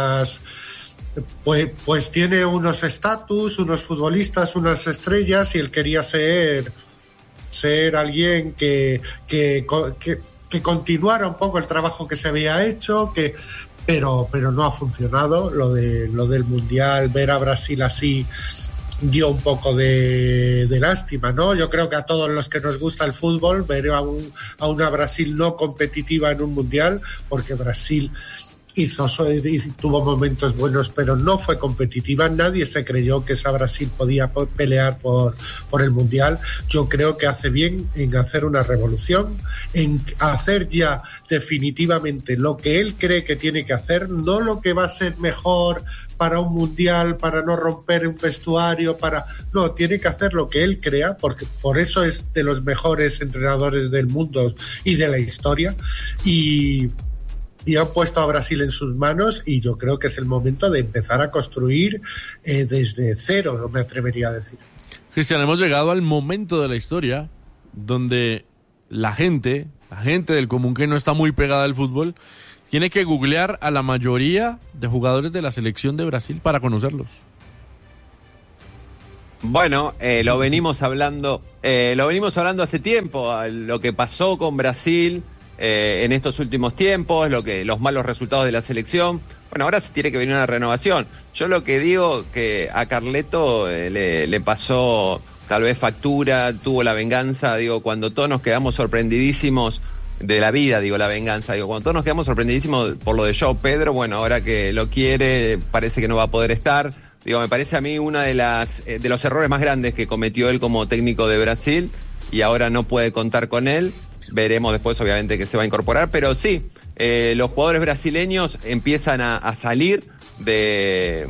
pues tiene unos estatus, unos futbolistas, unas estrellas, y él quería ser alguien que continuara un poco el trabajo que se había hecho, pero no ha funcionado lo del Mundial. Ver a Brasil así dio un poco de lástima, ¿no? Yo creo que a todos los que nos gusta el fútbol, ver a una Brasil no competitiva en un Mundial, porque Brasil tuvo momentos buenos, pero no fue competitiva. Nadie se creyó que esa Brasil podía pelear por el Mundial. Yo creo que hace bien en hacer una revolución, en hacer ya definitivamente lo que él cree que tiene que hacer, no lo que va a ser mejor para un Mundial, para no romper un vestuario, no, tiene que hacer lo que él crea, porque por eso es de los mejores entrenadores del mundo y de la historia, y han puesto a Brasil en sus manos, y yo creo que es el momento de empezar a construir desde cero, me atrevería a decir. Cristian, hemos llegado al momento de la historia donde la gente del común que no está muy pegada al fútbol tiene que googlear a la mayoría de jugadores de la selección de Brasil para conocerlos. Bueno, lo venimos hablando hace tiempo, lo que pasó con Brasil en estos últimos tiempos, los malos resultados de la selección. Bueno, ahora se tiene que venir una renovación. Yo lo que digo que a Carleto le pasó tal vez factura, tuvo la venganza, cuando todos nos quedamos sorprendidísimos de la vida, la venganza, cuando todos nos quedamos sorprendidísimos por lo de João Pedro, bueno, ahora que lo quiere, parece que no va a poder estar. Me parece a mí una de los errores más grandes que cometió él como técnico de Brasil, y ahora no puede contar con él. Veremos después, obviamente, que se va a incorporar, pero sí, los jugadores brasileños empiezan a salir de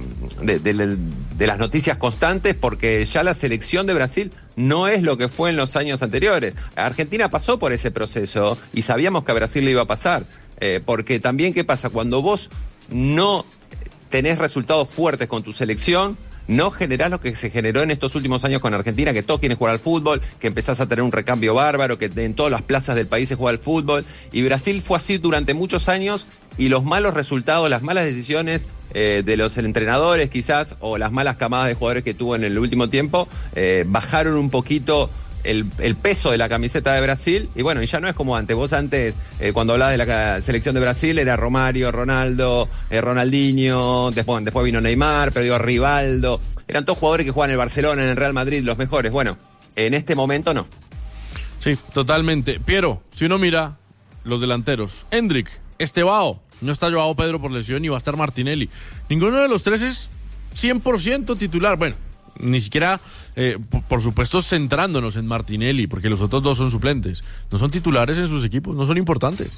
las noticias constantes, porque ya la selección de Brasil no es lo que fue en los años anteriores. Argentina pasó por ese proceso y sabíamos que a Brasil le iba a pasar, porque también, ¿qué pasa? Cuando vos no tenés resultados fuertes con tu selección, no generás lo que se generó en estos últimos años con Argentina, que todos quieren jugar al fútbol, que empezás a tener un recambio bárbaro, que en todas las plazas del país se juega al fútbol, y Brasil fue así durante muchos años, y los malos resultados, las malas decisiones de los entrenadores quizás, o las malas camadas de jugadores que tuvo en el último tiempo, bajaron un poquito el peso de la camiseta de Brasil, y bueno, y ya no es como antes. Vos antes, cuando hablabas de la selección de Brasil, era Romario, Ronaldo, Ronaldinho, después vino Neymar, pero Rivaldo, eran todos jugadores que juegan en el Barcelona, en el Real Madrid, los mejores. Bueno, en este momento no. Sí, totalmente. Piero, si uno mira los delanteros, Hendrick, Estevao, no está João Pedro por lesión y va a estar Martinelli. Ninguno de los tres es 100% titular. Bueno, ni siquiera, por supuesto, centrándonos en Martinelli, porque los otros dos son suplentes. No son titulares en sus equipos, no son importantes.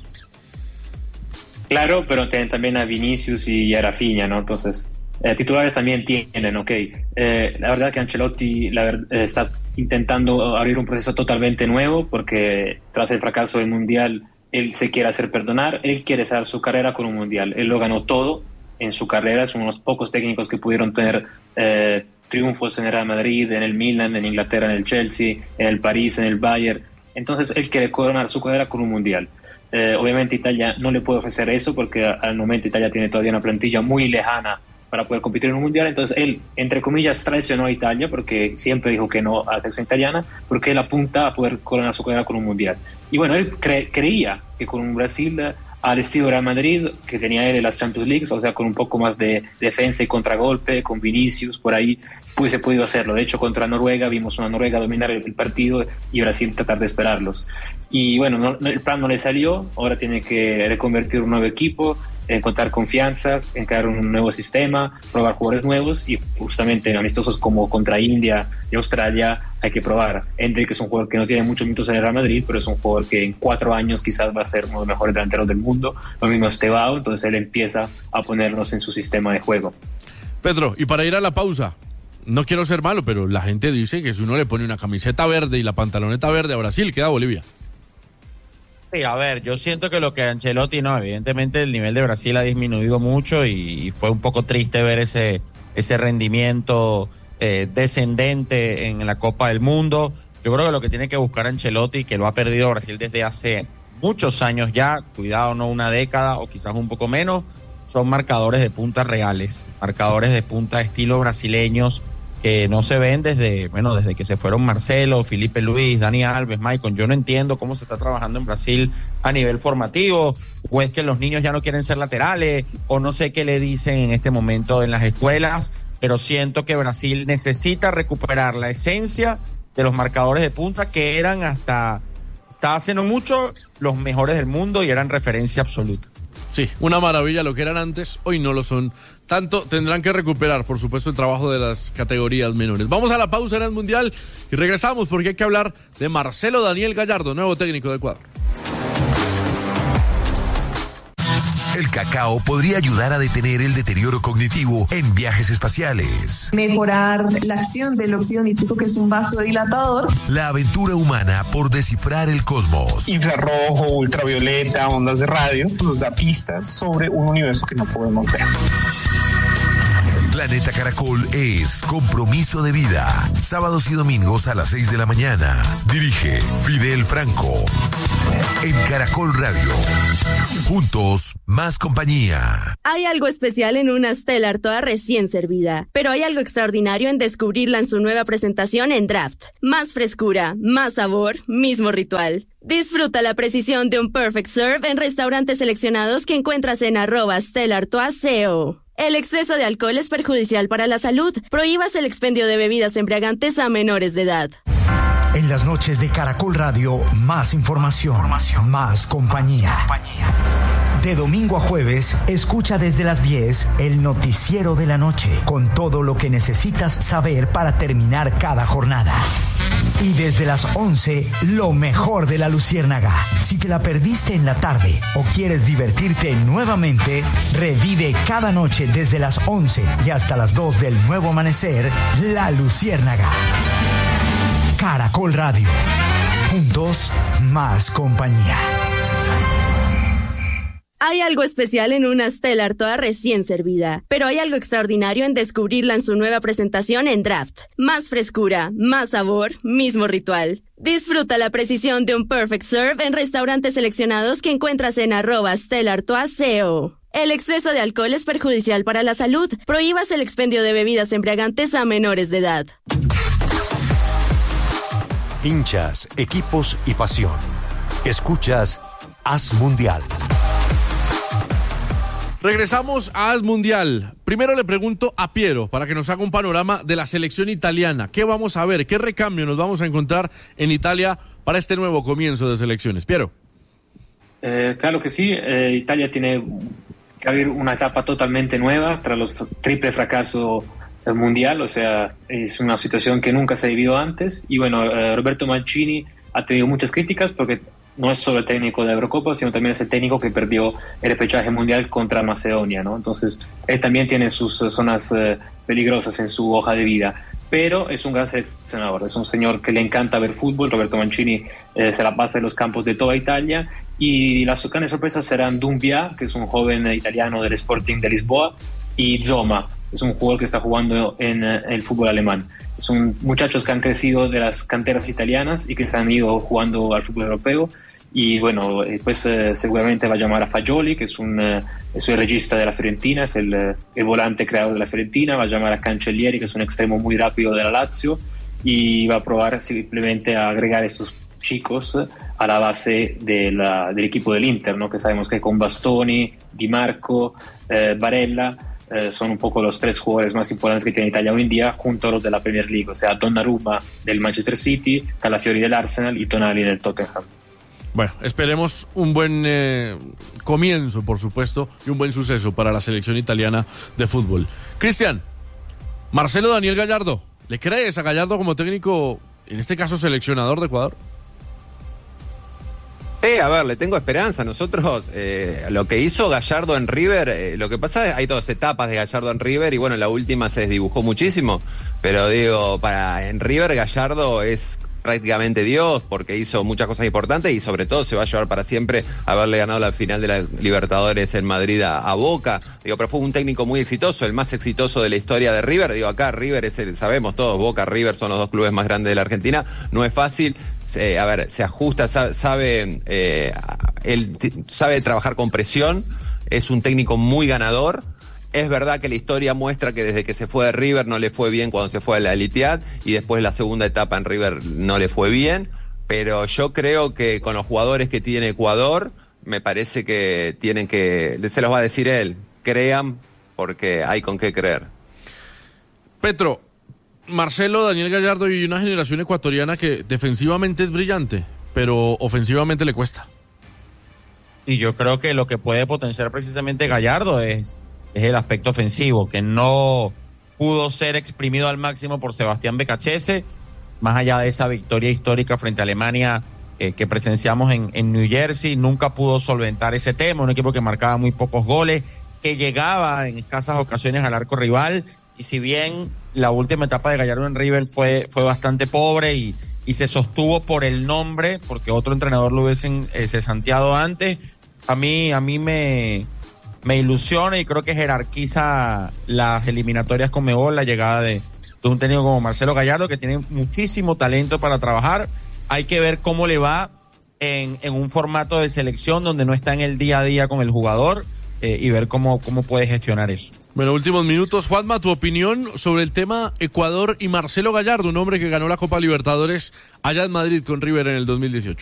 Claro, pero tienen también a Vinicius y a Rafinha, ¿no? Entonces, titulares también tienen, ¿ok? La verdad que Ancelotti está intentando abrir un proceso totalmente nuevo, porque tras el fracaso del Mundial, él se quiere hacer perdonar, él quiere hacer su carrera con un Mundial. Él lo ganó todo en su carrera, son unos pocos técnicos que pudieron tener triunfos en el Real Madrid, en el Milan, en Inglaterra, en el Chelsea, en el París, en el Bayern. Entonces él quiere coronar su carrera con un Mundial. Obviamente Italia no le puede ofrecer eso, porque al momento Italia tiene todavía una plantilla muy lejana para poder competir en un Mundial. Entonces él, entre comillas, traicionó a Italia, porque siempre dijo que no a la selección italiana, porque él apunta a poder coronar su carrera con un Mundial. Y bueno, él creía que con un Brasil al estilo Real Madrid, que tenía él en las Champions League, o sea, con un poco más de defensa y contragolpe, con Vinicius, por ahí, pues se podido hacerlo. De hecho, contra Noruega, vimos una Noruega dominar el partido y Brasil tratar de esperarlos. Y bueno, el plan no le salió, ahora tiene que reconvertir un nuevo equipo, encontrar confianza, en crear un nuevo sistema, probar jugadores nuevos, y justamente en amistosos como contra India y Australia hay que probar. Hendrick es un jugador que no tiene muchos minutos en el Real Madrid, pero es un jugador que en 4 años quizás va a ser uno de los mejores delanteros del mundo. Lo mismo Estevao, entonces él empieza a ponernos en su sistema de juego. Pedro, y para ir a la pausa, no quiero ser malo, pero la gente dice que si uno le pone una camiseta verde y la pantaloneta verde a Brasil, queda Bolivia. Sí, a ver, yo siento que lo que Ancelotti, no, evidentemente el nivel de Brasil ha disminuido mucho y fue un poco triste ver ese rendimiento descendente en la Copa del Mundo. Yo creo que lo que tiene que buscar Ancelotti, que lo ha perdido Brasil desde hace muchos años ya, cuidado, no una década o quizás un poco menos, son marcadores de punta reales, marcadores de punta estilo brasileños, que no se ven desde que se fueron Marcelo, Felipe Luis, Dani Alves, Maicon. Yo no entiendo cómo se está trabajando en Brasil a nivel formativo, o es que los niños ya no quieren ser laterales, o no sé qué le dicen en este momento en las escuelas, pero siento que Brasil necesita recuperar la esencia de los marcadores de punta que eran hasta hace no mucho los mejores del mundo y eran referencia absoluta. Sí, una maravilla lo que eran antes, hoy no lo son tanto. Tendrán que recuperar, por supuesto, el trabajo de las categorías menores. Vamos a la pausa en el Mundial y regresamos porque hay que hablar de Marcelo Daniel Gallardo, nuevo técnico de Ecuador. El cacao podría ayudar a detener el deterioro cognitivo en viajes espaciales. Mejorar la acción del óxido nítrico, que es un vasodilatador. La aventura humana por descifrar el cosmos. Infrarrojo, ultravioleta, ondas de radio, nos da pistas sobre un universo que no podemos ver. Planeta Caracol es compromiso de vida. Sábados y domingos a las 6 de la mañana. Dirige Fidel Franco. En Caracol Radio. Juntos, más compañía. Hay algo especial en una Stellar toda recién servida, pero hay algo extraordinario en descubrirla en su nueva presentación en Draft. Más frescura, más sabor, mismo ritual. Disfruta la precisión de un perfect serve en restaurantes seleccionados que encuentras en @StellarToaseo. El exceso de alcohol es perjudicial para la salud. Prohíbas el expendio de bebidas embriagantes a menores de edad. En las noches de Caracol Radio, más información, más compañía. De domingo a jueves, escucha desde las 10 el noticiero de la noche, con todo lo que necesitas saber para terminar cada jornada. Y desde las 11, lo mejor de la Luciérnaga. Si te la perdiste en la tarde o quieres divertirte nuevamente, revive cada noche desde las 11 y hasta las 2 del nuevo amanecer, La Luciérnaga. Caracol Radio. Juntos, más compañía. Hay algo especial en una Stellar toda recién servida, pero hay algo extraordinario en descubrirla en su nueva presentación en Draft. Más frescura, más sabor, mismo ritual. Disfruta la precisión de un perfect serve en restaurantes seleccionados que encuentras en @StellarToaseo. El exceso de alcohol es perjudicial para la salud. Prohíbas el expendio de bebidas embriagantes a menores de edad. Hinchas, equipos y pasión. Escuchas Haz Mundial. Regresamos a Haz Mundial. Primero le pregunto a Piero para que nos haga un panorama de la selección italiana. ¿Qué vamos a ver? ¿Qué recambio nos vamos a encontrar en Italia para este nuevo comienzo de selecciones? Piero. Claro que sí. Italia tiene que abrir una etapa totalmente nueva tras los triple fracaso mundial. O sea, es una situación que nunca se ha vivido antes. Y bueno, Roberto Mancini ha tenido muchas críticas porque no es solo el técnico de la Eurocopa, sino también es el técnico que perdió el repechaje mundial contra Macedonia, ¿no? Entonces, él también tiene sus zonas peligrosas en su hoja de vida, pero es un gran seleccionador, es un señor que le encanta ver fútbol. Roberto Mancini se la pasa en los campos de toda Italia, y las grandes sorpresas serán Doumbia, que es un joven italiano del Sporting de Lisboa, y Zoma, es un jugador que está jugando en el fútbol alemán. Son muchachos que han crecido de las canteras italianas y que se han ido jugando al fútbol europeo. Y bueno, pues seguramente va a llamar a Fagioli, que es el regista de la Fiorentina, es el volante creador de la Fiorentina. Va a llamar a Cancellieri, que es un extremo muy rápido de la Lazio, y va a probar simplemente a agregar estos chicos a la base del equipo del Inter, ¿no? Que sabemos que con Bastoni, Di Marco, Barella son un poco los tres jugadores más importantes que tiene Italia hoy en día, junto a los de la Premier League, o sea, Donnarumma del Manchester City, Calafiori del Arsenal y Tonali del Tottenham. Bueno, esperemos un buen comienzo, por supuesto, y un buen suceso para la selección italiana de fútbol. Cristian, Marcelo Daniel Gallardo, ¿le crees a Gallardo como técnico, en este caso seleccionador de Ecuador? A ver, le tengo esperanza. Nosotros, lo que hizo Gallardo en River, lo que pasa es que hay dos etapas de Gallardo en River, y bueno, la última se desdibujó muchísimo, pero digo, en River Gallardo es prácticamente Dios, porque hizo muchas cosas importantes y sobre todo se va a llevar para siempre haberle ganado la final de la Libertadores en Madrid a Boca. Digo, pero fue un técnico muy exitoso, el más exitoso de la historia de River. Digo, acá River sabemos todos, Boca, River son los dos clubes más grandes de la Argentina. No es fácil. Se ajusta, él sabe trabajar con presión, es un técnico muy ganador. Es verdad que la historia muestra que desde que se fue de River no le fue bien cuando se fue a la Elitead, y después la segunda etapa en River no le fue bien, pero yo creo que con los jugadores que tiene Ecuador, me parece que se los va a decir él, crean, porque hay con qué creer. Petro, Marcelo Daniel Gallardo y una generación ecuatoriana que defensivamente es brillante, pero ofensivamente le cuesta. Y yo creo que lo que puede potenciar precisamente Gallardo es el aspecto ofensivo, que no pudo ser exprimido al máximo por Sebastián Becachese, más allá de esa victoria histórica frente a Alemania que presenciamos en New Jersey. Nunca pudo solventar ese tema, un equipo que marcaba muy pocos goles, que llegaba en escasas ocasiones al arco rival, y si bien la última etapa de Gallardo en River fue bastante pobre y se sostuvo por el nombre, porque otro entrenador lo hubiesen cesanteado antes, a mí me ilusiona y creo que jerarquiza las eliminatorias con Conmebol la llegada de un técnico como Marcelo Gallardo, que tiene muchísimo talento para trabajar. Hay que ver cómo le va en un formato de selección donde no está en el día a día con el jugador, y ver cómo puede gestionar eso. Bueno, últimos minutos. Juanma, tu opinión sobre el tema Ecuador y Marcelo Gallardo, un hombre que ganó la Copa Libertadores allá en Madrid con River en el 2018.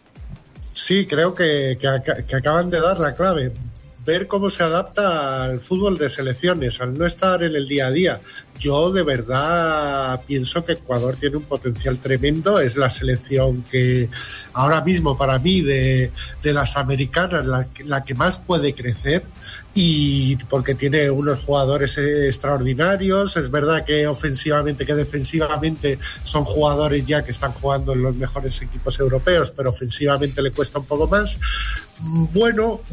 Sí, creo que acaban de dar la clave. Ver cómo se adapta al fútbol de selecciones, al no estar en el día a día. Yo de verdad pienso que Ecuador tiene un potencial tremendo. Es la selección que ahora mismo para mí de las americanas la que más puede crecer, y porque tiene unos jugadores extraordinarios. Es verdad que ofensivamente, que defensivamente son jugadores ya que están jugando en los mejores equipos europeos, pero ofensivamente le cuesta un poco más. Bueno,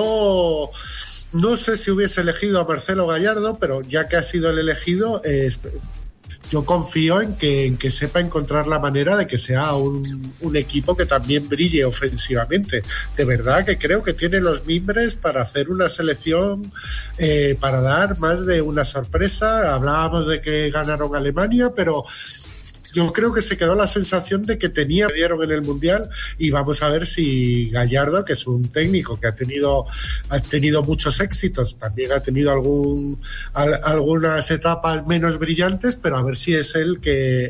yo no sé si hubiese elegido a Marcelo Gallardo, pero ya que ha sido el elegido, yo confío en que sepa encontrar la manera de que sea un equipo que también brille ofensivamente. De verdad que creo que tiene los mimbres para hacer una selección, para dar más de una sorpresa. Hablábamos de que ganaron Alemania, pero yo creo que se quedó la sensación de que dieron en el Mundial, y vamos a ver si Gallardo, que es un técnico que ha tenido muchos éxitos, también ha tenido algunas etapas menos brillantes, pero a ver si es el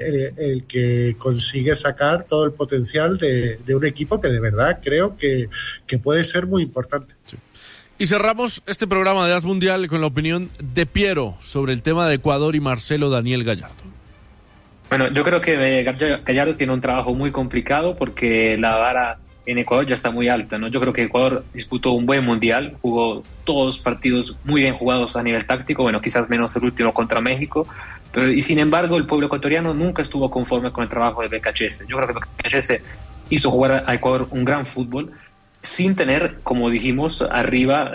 que consigue sacar todo el potencial de un equipo que de verdad creo que puede ser muy importante. Sí. Y cerramos este programa de As Mundial con la opinión de Piero sobre el tema de Ecuador y Marcelo Daniel Gallardo. Bueno, yo creo que Gallardo tiene un trabajo muy complicado porque la vara en Ecuador ya está muy alta, ¿no? Yo creo que Ecuador disputó un buen mundial, jugó todos partidos muy bien jugados a nivel táctico, bueno, quizás menos el último contra México, y sin embargo el pueblo ecuatoriano nunca estuvo conforme con el trabajo de Becachese. Yo creo que Becachese hizo jugar a Ecuador un gran fútbol, sin tener, como dijimos, arriba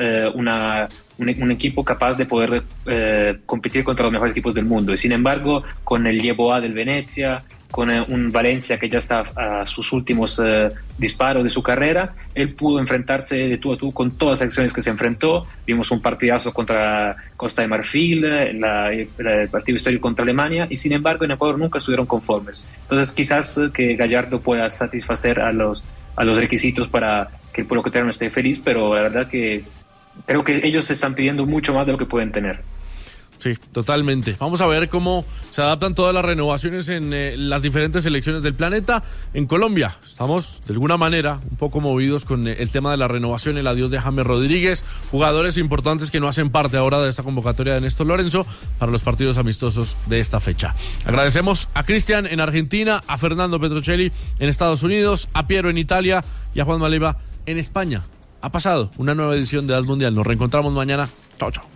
un equipo capaz de poder competir contra los mejores equipos del mundo. Y sin embargo, con el Yeboah del Venecia, con un Valencia que ya está a sus últimos disparos de su carrera, él pudo enfrentarse de tú a tú con todas las acciones que se enfrentó. Vimos un partidazo contra Costa de Marfil, el partido histórico contra Alemania, y sin embargo en Ecuador nunca estuvieron conformes. Entonces quizás que Gallardo pueda satisfacer a los requisitos para que el pueblo ecuatoriano esté feliz, pero la verdad que creo que ellos se están pidiendo mucho más de lo que pueden tener. Sí, totalmente. Vamos a ver cómo se adaptan todas las renovaciones en las diferentes selecciones del planeta. En Colombia estamos de alguna manera un poco movidos con el tema de la renovación, el adiós de James Rodríguez, jugadores importantes que no hacen parte ahora de esta convocatoria de Néstor Lorenzo para los partidos amistosos de esta fecha. Agradecemos a Cristian en Argentina, a Fernando Petrocelli en Estados Unidos, a Piero en Italia y a Juan Maleva en España. Ha pasado una nueva edición de As Mundial. Nos reencontramos mañana. Chao, chao.